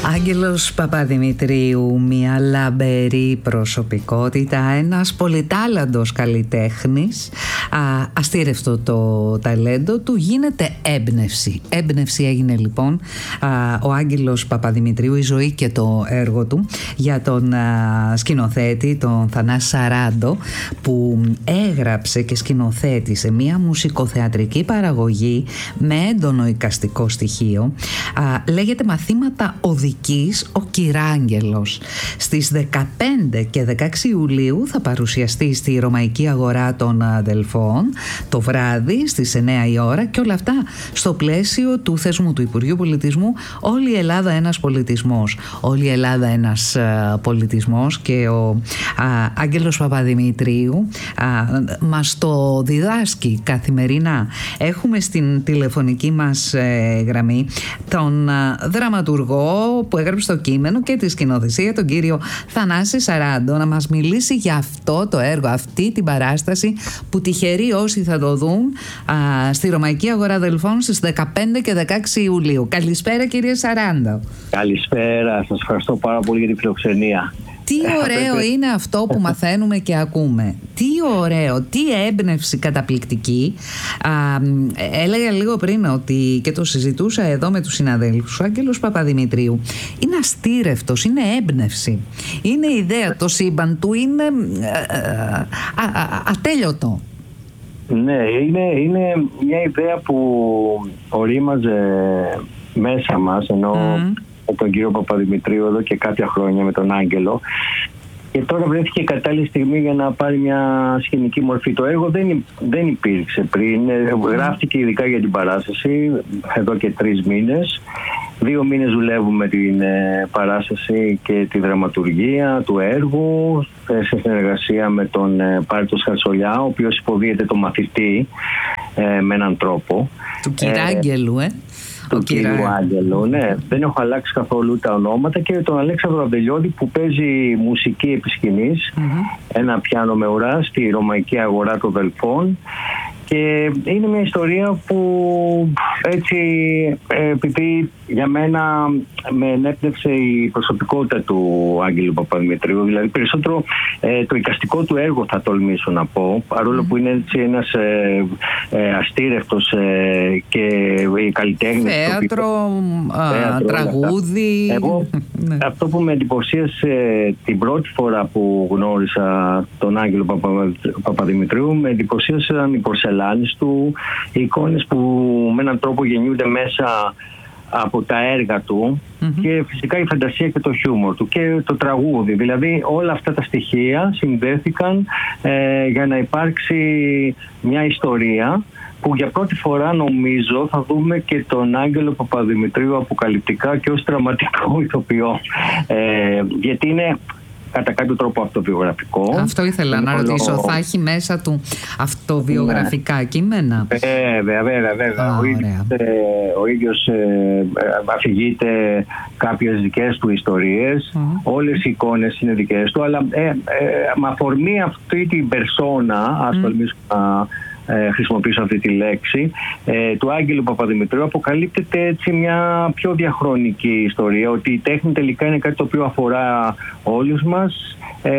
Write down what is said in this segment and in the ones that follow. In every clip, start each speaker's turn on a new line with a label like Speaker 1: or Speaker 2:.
Speaker 1: Άγγελος Παπαδημητρίου, μια λαμπερή προσωπικότητα, ένας πολυτάλαντος καλλιτέχνης, αστήρευτο το ταλέντο του, γίνεται έμπνευση. Έμπνευση έγινε λοιπόν ο Άγγελος Παπαδημητρίου, η ζωή και το έργο του, για τον σκηνοθέτη, τον Θανάση Σαράντο, που έγραψε και σκηνοθέτησε μια μουσικοθεατρική παραγωγή με έντονο εικαστικό στοιχείο. Λέγεται «Μαθήματα οδικής ο Κυράγγελος». Στις 15 και 16 Ιουλίου θα παρουσιαστεί στη Ρωμαϊκή Αγορά των Δελφών το βράδυ στις 9 η ώρα, και όλα αυτά στο πλαίσιο του θεσμού του Υπουργείου Πολιτισμού «Όλη η Ελλάδα ένας πολιτισμός». Όλη η Ελλάδα ένας πολιτισμός, και ο Άγγελος Παπαδημητρίου μας το διδάσκει καθημερινά. Έχουμε στην τηλεφωνική μας γραμμή τον δραματουργό που έγραψε το κείμενο και τη σκηνοθεσία, τον κύριο Θανάση Σαράντο, να μας μιλήσει για αυτό το έργο, αυτή την παράσταση που τυχεροί όσοι θα το δουν στη Ρωμαϊκή Αγορά Δελφών στις 15 και 16 Ιουλίου. Καλησπέρα κύριε Σαράντο.
Speaker 2: Καλησπέρα, σας ευχαριστώ πάρα πολύ για την φιλοξενία.
Speaker 1: Τι ωραίο είναι αυτό που μαθαίνουμε και ακούμε. Τι ωραίο, τι έμπνευση καταπληκτική. Έλεγα λίγο πριν ότι, και το συζητούσα εδώ με τους συναδέλφους, ο Άγγελος Παπαδημητρίου είναι αστήρευτος, είναι έμπνευση. Είναι ιδέα, το σύμπαν του είναι ατέλειωτο.
Speaker 2: Ναι, είναι μια ιδέα που ορίμαζε μέσα μας, ενώ με τον κύριο Παπαδημητρίου εδώ και κάποια χρόνια, με τον Άγγελο, και τώρα βρέθηκε η κατάλληλη στιγμή για να πάρει μια σκηνική μορφή. Το έργο δεν υπήρξε πριν, γράφτηκε ειδικά για την παράσταση εδώ και 3 μήνες. 2 μήνες δουλεύουμε την παράσταση και τη δραματουργία του έργου σε συνεργασία με τον Πάρτο Σχαρσολιά, ο οποίος υποδίεται το μαθητή με έναν τρόπο.
Speaker 1: Του Κυράγγελου,
Speaker 2: του κύριου Άγγελου, ναι. Δεν έχω αλλάξει καθόλου τα ονόματα, και τον Αλέξανδρο Αβδελιώδη που παίζει μουσική επί σκηνής, ένα πιάνο με ουρά στη Ρωμαϊκή Αγορά των Δελφών. Και είναι μια ιστορία που έτσι, επειδή για μένα με ενέπνευσε η προσωπικότητα του Άγγελου Παπαδημητρίου, δηλαδή περισσότερο το εικαστικό του έργο θα τολμήσω να πω, παρόλο που είναι έτσι ένας αστήρευτος και καλλιτέχνης. Θέατρο,
Speaker 1: τραγούδι.
Speaker 2: Εγώ αυτό που με εντυπωσίασε την πρώτη φορά που γνώρισα τον Άγγελο Παπαδημητρίου, με εντυπωσίασαν οι πορσελάνες του, οι εικόνες που με έναν τρόπο γεννιούνται μέσα από τα έργα του, και φυσικά η φαντασία και το χιούμορ του και το τραγούδι. Δηλαδή όλα αυτά τα στοιχεία συνδέθηκαν για να υπάρξει μια ιστορία που για πρώτη φορά νομίζω θα δούμε και τον Άγγελο Παπαδημητρίου αποκαλυπτικά και ως δραματικό ηθοποιό, γιατί είναι κατά κάποιο τρόπο αυτοβιογραφικό.
Speaker 1: Αυτό ήθελα να ρωτήσω. Θα έχει μέσα του αυτοβιογραφικά κείμενα?
Speaker 2: Βέβαια. Ο ίδιος αφηγείται κάποιες δικές του ιστορίες. Όλες οι εικόνες είναι δικές του, αλλά με αφορμή αυτή την περσόνα, ας τολμήσω να χρησιμοποιήσω αυτή τη λέξη, του Άγγελου Παπαδημητρίου, αποκαλύπτεται έτσι μια πιο διαχρονική ιστορία, ότι η τέχνη τελικά είναι κάτι το οποίο αφορά όλους μας,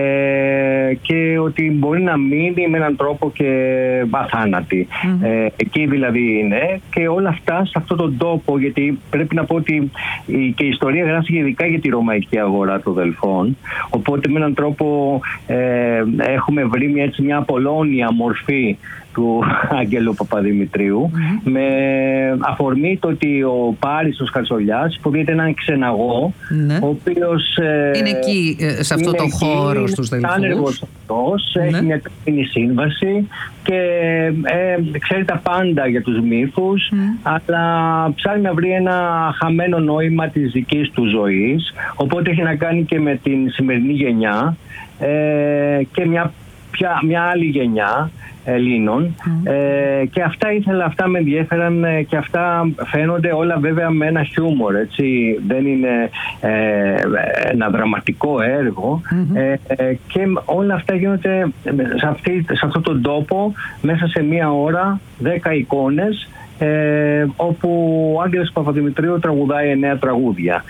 Speaker 2: και ότι μπορεί να μείνει με έναν τρόπο και αθάνατη. Εκεί δηλαδή είναι, και όλα αυτά σε αυτόν τον τόπο, γιατί πρέπει να πω ότι και η ιστορία γράφτηκε ειδικά για τη Ρωμαϊκή Αγορά των Δελφών, οπότε με έναν τρόπο έχουμε βρει μια απολώνια μορφή του Άγγελου Παπαδημητρίου, με αφορμή το ότι ο Πάρης ο Σχαρσολιάς υποδίεται έναν ξεναγό, ο οποίος
Speaker 1: είναι εκεί σε αυτό το χώρο στους Δελφούς. Είναι άνεργος
Speaker 2: αυτός, έχει μια ταπεινή σύμβαση και ξέρει τα πάντα για τους μύθους, αλλά ψάχνει να βρει ένα χαμένο νόημα της δικής του ζωής, οπότε έχει να κάνει και με την σημερινή γενιά και μια άλλη γενιά Ελλήνων, και αυτά με ενδιέφεραν, και αυτά φαίνονται όλα βέβαια με ένα χιούμορ, έτσι. Δεν είναι ένα δραματικό έργο, και όλα αυτά γίνονται σε αυτόν τον τόπο μέσα σε 1 ώρα, 10 εικόνες, όπου ο Άγγελος Παπαδημητρίου τραγουδάει 9 τραγούδια.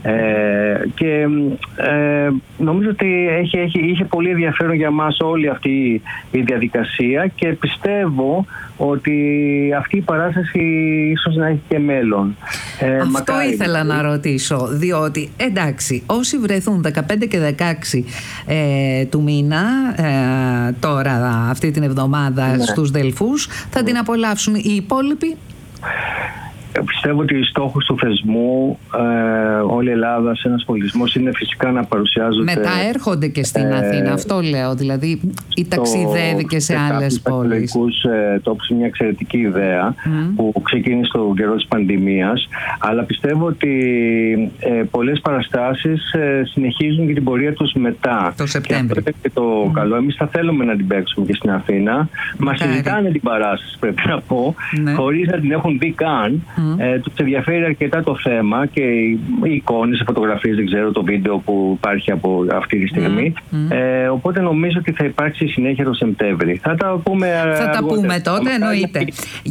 Speaker 2: Και νομίζω ότι είχε πολύ ενδιαφέρον για μας όλη αυτή η διαδικασία, και πιστεύω ότι αυτή η παράσταση ίσως να έχει και μέλλον.
Speaker 1: Αυτό ήθελα να ρωτήσω, διότι εντάξει, όσοι βρεθούν 15 και 16 του μήνα, τώρα αυτή την εβδομάδα στους Δελφούς, θα την απολαύσουν. Οι υπόλοιποι?
Speaker 2: Πιστεύω ότι στόχος του θεσμού όλη η Ελλάδα σε ένας πολιτισμός είναι φυσικά να παρουσιάζονται.
Speaker 1: Μετά έρχονται και στην Αθήνα, αυτό λέω. Δηλαδή, ή ταξιδεύει και σε άλλες πόλεις.
Speaker 2: Σε κάποιους τόπους, μια εξαιρετική ιδέα που ξεκίνησε στον καιρό της πανδημίας. Αλλά πιστεύω ότι πολλές παραστάσεις συνεχίζουν και την πορεία τους μετά.
Speaker 1: Το Σεπτέμβρη.
Speaker 2: Και το καλό. Εμείς θα θέλουμε να την παίξουμε και στην Αθήνα. Μας συζητάνε την παράσταση, πρέπει να πω, χωρίς να την έχουν δει καν. Τους ενδιαφέρει αρκετά το θέμα και οι εικόνες, οι φωτογραφίες, δεν ξέρω, το βίντεο που υπάρχει από αυτή τη στιγμή. Οπότε νομίζω ότι θα υπάρξει συνέχεια το Σεπτέμβρη. Θα τα πούμε,
Speaker 1: τότε, εννοείται.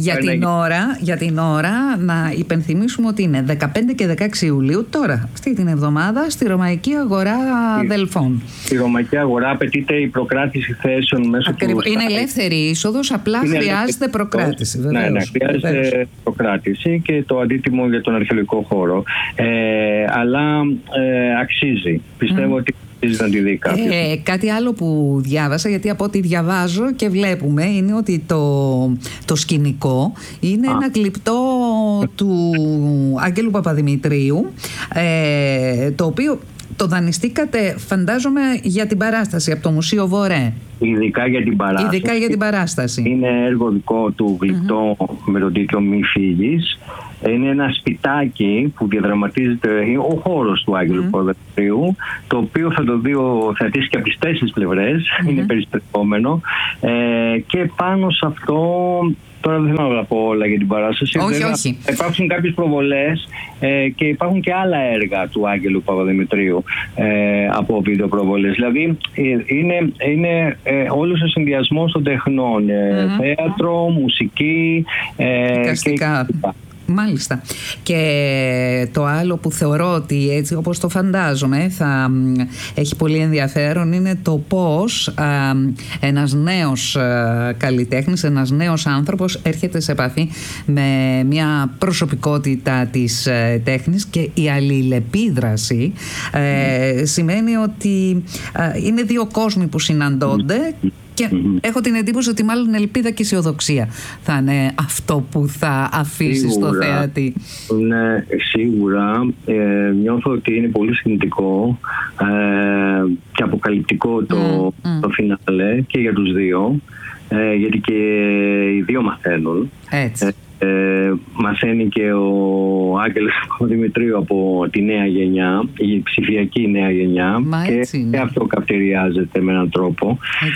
Speaker 1: Για την ώρα να υπενθυμίσουμε ότι είναι 15 και 16 Ιουλίου, τώρα, αυτή την εβδομάδα, στη Ρωμαϊκή Αγορά Δελφών.
Speaker 2: Στη Ρωμαϊκή Αγορά απαιτείται η προκράτηση θέσεων μέσω του...
Speaker 1: Είναι ελεύθερη είσοδος, απλά χρειάζεται προκράτηση.
Speaker 2: Ναι, χρειάζεται προκράτηση και το αντίτιμο για τον αρχαιολογικό χώρο. Αλλά αξίζει. Πιστεύω ότι αξίζει να τη δει κάποιος.
Speaker 1: Κάτι άλλο που διάβασα, γιατί από ό,τι διαβάζω και βλέπουμε, είναι ότι το σκηνικό είναι ένα γλυπτό του Άγγελου Παπαδημητρίου, το οποίο το δανειστήκατε, φαντάζομαι, για την παράσταση από το Μουσείο Βορέ.
Speaker 2: Ειδικά για την παράσταση. Είναι έργο δικό του, γλυπτό, με τον τίτλο «Μη φύγεις». Είναι ένα σπιτάκι που διαδραματίζεται ο χώρος του Άγγελου Παπαδημητρίου, το οποίο θα το δει ο θεατής και από τις 4 πλευρές, είναι περισπευόμενο, και πάνω σε αυτό... Τώρα δεν θέλω να πω όλα για την παράσταση.
Speaker 1: Όχι.
Speaker 2: Υπάρχουν κάποιες προβολές και υπάρχουν και άλλα έργα του Άγγελου Παπαδημητρίου από βίντεο προβολές. Δηλαδή είναι όλος ο συνδυασμός των τεχνών. Θέατρο, μουσική
Speaker 1: και... Μάλιστα. Και το άλλο που θεωρώ ότι, έτσι όπως το φαντάζομαι, θα έχει πολύ ενδιαφέρον, είναι το πώς ένας νέος καλλιτέχνης, ένας νέος άνθρωπος έρχεται σε επαφή με μια προσωπικότητα της τέχνης, και η αλληλεπίδραση σημαίνει ότι είναι δύο κόσμοι που συναντώνται. Και έχω την εντύπωση ότι μάλλον ελπίδα και αισιοδοξία θα είναι αυτό που θα αφήσει στο θεατή.
Speaker 2: Ναι, σίγουρα. Νιώθω ότι είναι πολύ συγκινητικό και αποκαλυπτικό το φινάλε και για τους δύο, γιατί και οι δύο μαθαίνουν.
Speaker 1: Έτσι.
Speaker 2: Μαθαίνει και ο Άγγελος Παπαδημητρίου από τη νέα γενιά, η ψηφιακή νέα γενιά, και αυτό καυτηριάζεται με έναν τρόπο.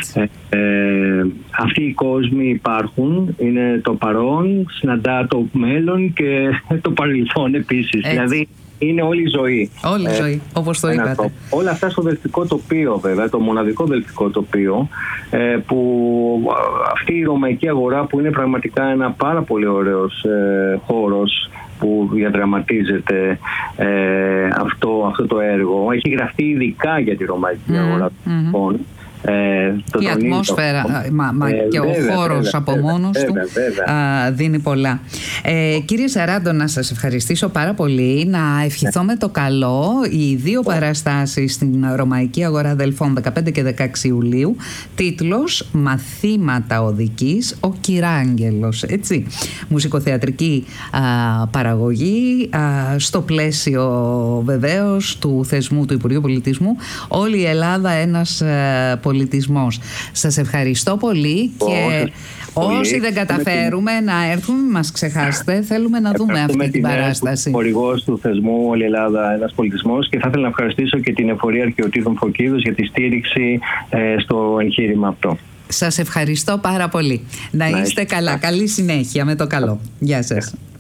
Speaker 2: Αυτοί οι κόσμοι υπάρχουν, είναι το παρόν, συναντά το μέλλον και το παρελθόν επίσης. Δηλαδή είναι όλη η ζωή.
Speaker 1: Όλη η ζωή, όπως το είπατε.
Speaker 2: Όλα αυτά στο δελφικό τοπίο, βέβαια, το μοναδικό δελφικό τοπίο, που αυτή η Ρωμαϊκή Αγορά, που είναι πραγματικά ένα πάρα πολύ ωραίος χώρος που διαδραματίζεται αυτό το έργο. Έχει γραφτεί ειδικά για τη Ρωμαϊκή Αγορά.
Speaker 1: Η ατμόσφαιρα και ο χώρος από μόνος του δίνει πολλά. Κύριε Σαράντο, να σας ευχαριστήσω πάρα πολύ, να ευχηθώ με το καλό οι δύο παραστάσεις στην Ρωμαϊκή Αγορά Δελφών 15 και 16 Ιουλίου, τίτλος «Μαθήματα οδικής, ο Κυράγγελος», έτσι, μουσικοθεατρική παραγωγή στο πλαίσιο βεβαίως του θεσμού του Υπουργείου Πολιτισμού, όλη η Ελλάδα ένας πολιτισμός. Σας ευχαριστώ πολύ, και όσοι δεν καταφέρουμε να έρθουν, μας ξεχάσετε, θέλουμε να δούμε αυτή την παράσταση.
Speaker 2: Χορηγός του θεσμού όλη η Ελλάδα ένας πολιτισμός, και θα ήθελα να ευχαριστήσω και την Εφορία Αρχαιοτήτων Φωκίδος για τη στήριξη στο εγχείρημα αυτό.
Speaker 1: Σας ευχαριστώ πάρα πολύ. Να είστε καλά. Καλή συνέχεια, με το καλό. Γεια σας.